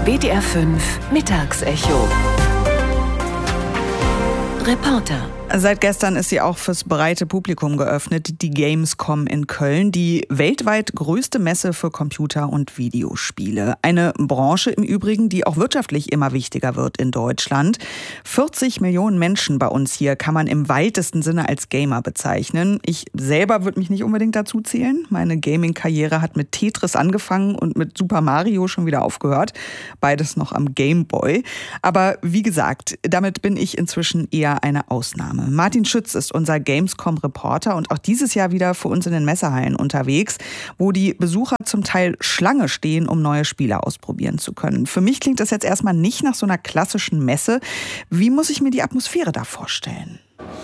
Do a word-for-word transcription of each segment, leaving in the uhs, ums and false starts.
W D R fünf Mittagsecho. Reporter. Seit gestern ist sie auch fürs breite Publikum geöffnet, die Gamescom in Köln, die weltweit größte Messe für Computer- und Videospiele. Eine Branche im Übrigen, die auch wirtschaftlich immer wichtiger wird in Deutschland. vierzig Millionen Menschen bei uns hier kann man im weitesten Sinne als Gamer bezeichnen. Ich selber würde mich nicht unbedingt dazu zählen. Meine Gaming-Karriere hat mit Tetris angefangen und mit Super Mario schon wieder aufgehört. Beides noch am Game Boy. Aber wie gesagt, damit bin ich inzwischen eher eine Ausnahme. Martin Schütz ist unser Gamescom-Reporter und auch dieses Jahr wieder für uns in den Messehallen unterwegs, wo die Besucher zum Teil Schlange stehen, um neue Spiele ausprobieren zu können. Für mich klingt das jetzt erstmal nicht nach so einer klassischen Messe. Wie muss ich mir die Atmosphäre da vorstellen?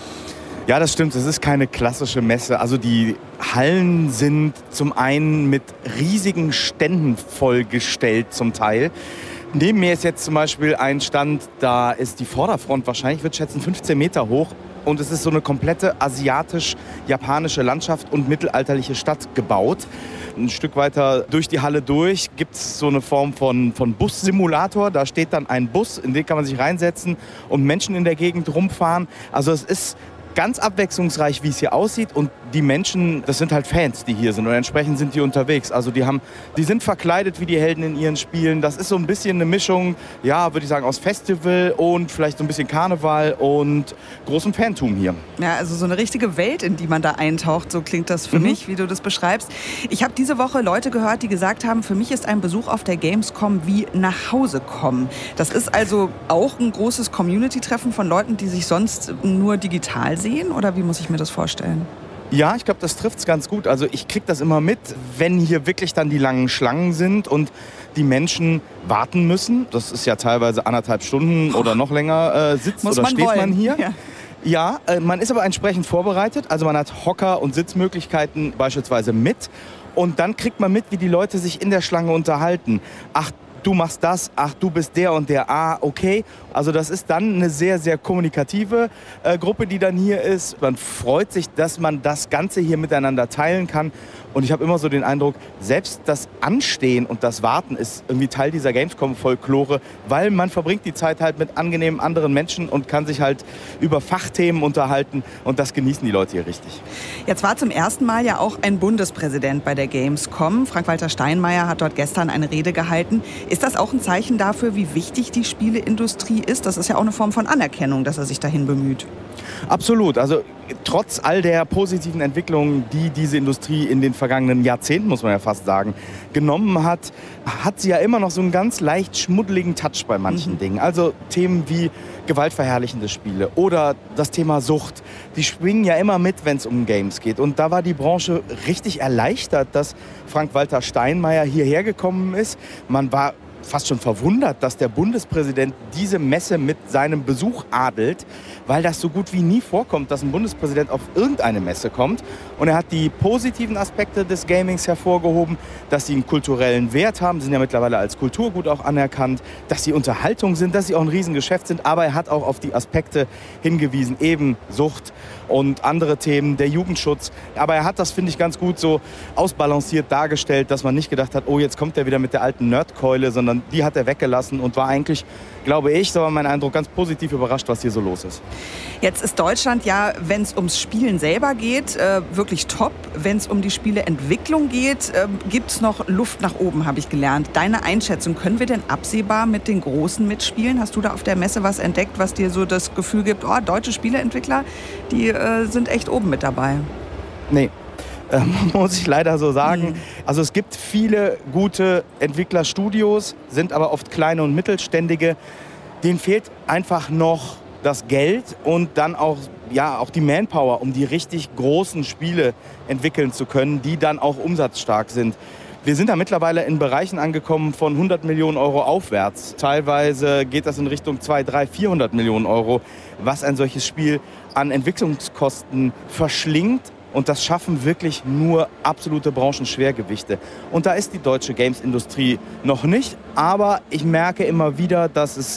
Ja, das stimmt. Es ist keine klassische Messe. Also die Hallen sind zum einen mit riesigen Ständen vollgestellt zum Teil. Neben mir ist jetzt zum Beispiel ein Stand, da ist die Vorderfront wahrscheinlich, ich würde schätzen, fünfzehn Meter hoch. Und es ist so eine komplette asiatisch-japanische Landschaft und mittelalterliche Stadt gebaut. Ein Stück weiter durch die Halle durch gibt es so eine Form von, von Bussimulator. Da steht dann ein Bus, in den kann man sich reinsetzen und Menschen in der Gegend rumfahren. Also es ist ganz abwechslungsreich, wie es hier aussieht. Und die Menschen, das sind halt Fans, die hier sind. Und entsprechend sind die unterwegs. Also die haben, die sind verkleidet wie die Helden in ihren Spielen. Das ist so ein bisschen eine Mischung, ja, würde ich sagen, aus Festival und vielleicht so ein bisschen Karneval und großem Fantum hier. Ja, also so eine richtige Welt, in die man da eintaucht. So klingt das für mhm. mich, wie du das beschreibst. Ich habe diese Woche Leute gehört, die gesagt haben, für mich ist ein Besuch auf der Gamescom wie nach Hause kommen. Das ist also auch ein großes Community-Treffen von Leuten, die sich sonst nur digital sehen. Sehen, oder wie muss ich mir das vorstellen? Ja, ich glaube, das trifft es ganz gut. Also ich kriege das immer mit, wenn hier wirklich dann die langen Schlangen sind und die Menschen warten müssen. Das ist ja teilweise anderthalb Stunden oh. oder noch länger äh, sitzt muss oder man steht wollen. man hier. Ja. Ja, äh, man ist aber entsprechend vorbereitet. Also man hat Hocker- und Sitzmöglichkeiten beispielsweise mit. Und dann kriegt man mit, wie die Leute sich in der Schlange unterhalten. Ach, du machst das, ach, du bist der und der, ah, okay. Also das ist dann eine sehr, sehr kommunikative äh, Gruppe, die dann hier ist. Man freut sich, dass man das Ganze hier miteinander teilen kann. Und ich habe immer so den Eindruck, selbst das Anstehen und das Warten ist irgendwie Teil dieser Gamescom-Folklore, weil man verbringt die Zeit halt mit angenehmen anderen Menschen und kann sich halt über Fachthemen unterhalten. Und das genießen die Leute hier richtig. Jetzt war zum ersten Mal ja auch ein Bundespräsident bei der Gamescom. Frank-Walter Steinmeier hat dort gestern eine Rede gehalten. Ist das auch ein Zeichen dafür, wie wichtig die Spieleindustrie ist? Das ist ja auch eine Form von Anerkennung, dass er sich dahin bemüht. Absolut. Also trotz all der positiven Entwicklungen, die diese Industrie in den vergangenen Jahrzehnten, muss man ja fast sagen, genommen hat, hat sie ja immer noch so einen ganz leicht schmuddeligen Touch bei manchen mhm. Dingen. Also Themen wie gewaltverherrlichende Spiele oder das Thema Sucht. Die schwingen ja immer mit, wenn es um Games geht. Und da war die Branche richtig erleichtert, dass Frank-Walter Steinmeier hierher gekommen ist. Man war fast schon verwundert, dass der Bundespräsident diese Messe mit seinem Besuch adelt, weil das so gut wie nie vorkommt, dass ein Bundespräsident auf irgendeine Messe kommt. Und er hat die positiven Aspekte des Gamings hervorgehoben, dass sie einen kulturellen Wert haben, sind ja mittlerweile als Kulturgut auch anerkannt, dass sie Unterhaltung sind, dass sie auch ein Riesengeschäft sind. Aber er hat auch auf die Aspekte hingewiesen, eben Sucht und andere Themen, der Jugendschutz. Aber er hat das, finde ich, ganz gut so ausbalanciert dargestellt, dass man nicht gedacht hat, oh, jetzt kommt er wieder mit der alten Nerdkeule, sondern die hat er weggelassen und war eigentlich, glaube ich, so war mein Eindruck, ganz positiv überrascht, was hier so los ist. Jetzt ist Deutschland ja, wenn es ums Spielen selber geht, äh, wirklich top. Wenn es um die Spieleentwicklung geht, äh, gibt es noch Luft nach oben, habe ich gelernt. Deine Einschätzung, können wir denn absehbar mit den Großen mitspielen? Hast du da auf der Messe was entdeckt, was dir so das Gefühl gibt, oh, deutsche Spieleentwickler, die äh, sind echt oben mit dabei? Nee. Ähm, muss ich leider so sagen. Mhm. Also es gibt viele gute Entwicklerstudios, sind aber oft kleine und mittelständige. Denen fehlt einfach noch das Geld und dann auch, ja, auch die Manpower, um die richtig großen Spiele entwickeln zu können, die dann auch umsatzstark sind. Wir sind da mittlerweile in Bereichen angekommen von hundert Millionen Euro aufwärts. Teilweise geht das in Richtung zweihundert, dreihundert, vierhundert Millionen Euro, was ein solches Spiel an Entwicklungskosten verschlingt. Und das schaffen wirklich nur absolute Branchenschwergewichte. Und da ist die deutsche Games-Industrie noch nicht. Aber ich merke immer wieder, dass es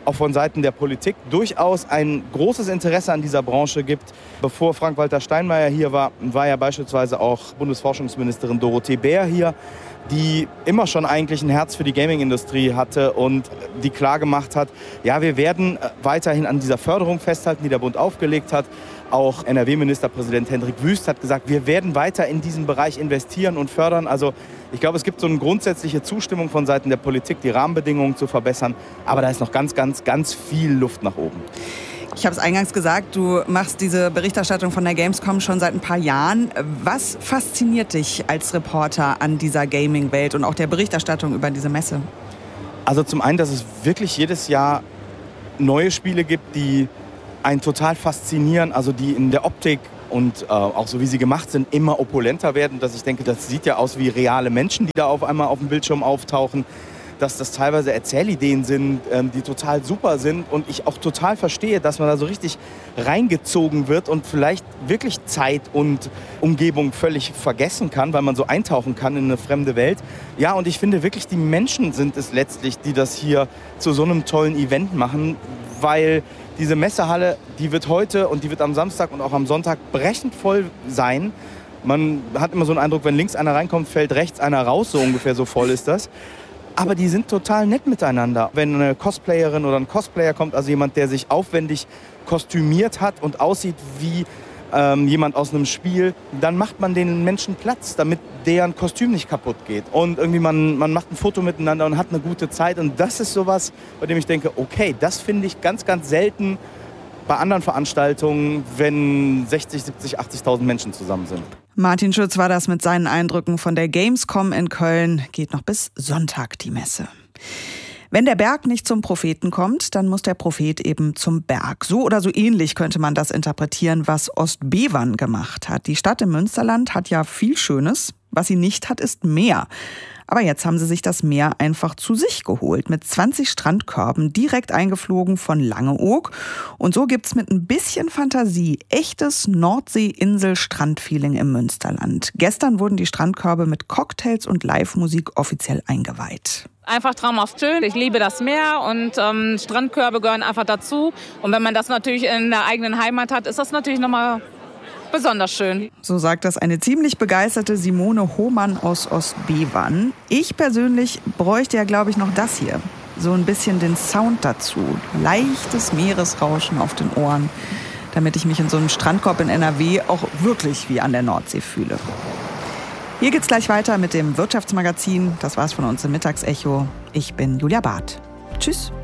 auch von Seiten der Politik durchaus ein großes Interesse an dieser Branche gibt. Bevor Frank-Walter Steinmeier hier war, war ja beispielsweise auch Bundesforschungsministerin Dorothee Bär hier, die immer schon eigentlich ein Herz für die Gaming-Industrie hatte und die klar gemacht hat, ja, wir werden weiterhin an dieser Förderung festhalten, die der Bund aufgelegt hat. Auch N R W-Ministerpräsident Hendrik Wüst hat gesagt, wir werden weiter in diesen Bereich investieren und fördern. Also ich glaube, es gibt so eine grundsätzliche Zustimmung von Seiten der Politik, die Rahmenbedingungen zu verbessern. Aber da ist noch ganz, ganz, ganz viel Luft nach oben. Ich habe es eingangs gesagt, du machst diese Berichterstattung von der Gamescom schon seit ein paar Jahren. Was fasziniert dich als Reporter an dieser Gaming-Welt und auch der Berichterstattung über diese Messe? Also zum einen, dass es wirklich jedes Jahr neue Spiele gibt, die einen total faszinieren, also die in der Optik und äh, auch so wie sie gemacht sind, immer opulenter werden. Dass ich denke, das sieht ja aus wie reale Menschen, die da auf einmal auf dem Bildschirm auftauchen. Dass das teilweise Erzählideen sind, ähm, die total super sind und ich auch total verstehe, dass man da so richtig reingezogen wird und vielleicht wirklich Zeit und Umgebung völlig vergessen kann, weil man so eintauchen kann in eine fremde Welt. Ja, und ich finde wirklich, die Menschen sind es letztlich, die das hier zu so einem tollen Event machen, weil diese Messehalle, die wird heute und die wird am Samstag und auch am Sonntag brechend voll sein. Man hat immer so einen Eindruck, wenn links einer reinkommt, fällt rechts einer raus, so ungefähr, so voll ist das. Aber die sind total nett miteinander. Wenn eine Cosplayerin oder ein Cosplayer kommt, also jemand, der sich aufwendig kostümiert hat und aussieht wie ähm, jemand aus einem Spiel, dann macht man den Menschen Platz, damit deren Kostüm nicht kaputt geht. Und irgendwie man, man macht ein Foto miteinander und hat eine gute Zeit. Und das ist sowas, bei dem ich denke, okay, das finde ich ganz, ganz selten bei anderen Veranstaltungen, wenn sechzig, siebzig, achtzigtausend Menschen zusammen sind. Martin Schütz war das mit seinen Eindrücken von der Gamescom in Köln. Geht noch bis Sonntag die Messe. Wenn der Berg nicht zum Propheten kommt, dann muss der Prophet eben zum Berg. So oder so ähnlich könnte man das interpretieren, was Ostbevern gemacht hat. Die Stadt im Münsterland hat ja viel Schönes. Was sie nicht hat, ist Meer. Aber jetzt haben sie sich das Meer einfach zu sich geholt. Mit zwanzig Strandkörben direkt eingeflogen von Langeoog. Und so gibt's mit ein bisschen Fantasie echtes Nordsee-Insel-Strand-Feeling im Münsterland. Gestern wurden die Strandkörbe mit Cocktails und Live-Musik offiziell eingeweiht. Einfach traumhaft schön. Ich liebe das Meer und ähm, Strandkörbe gehören einfach dazu. Und wenn man das natürlich in der eigenen Heimat hat, ist das natürlich nochmal besonders schön. So sagt das eine ziemlich begeisterte Simone Hohmann aus Ostbevern. Ich persönlich bräuchte ja, glaube ich, noch das hier. So ein bisschen den Sound dazu. Leichtes Meeresrauschen auf den Ohren, damit ich mich in so einem Strandkorb in N R W auch wirklich wie an der Nordsee fühle. Hier geht's gleich weiter mit dem Wirtschaftsmagazin. Das war's von uns im Mittagsecho. Ich bin Julia Barth. Tschüss.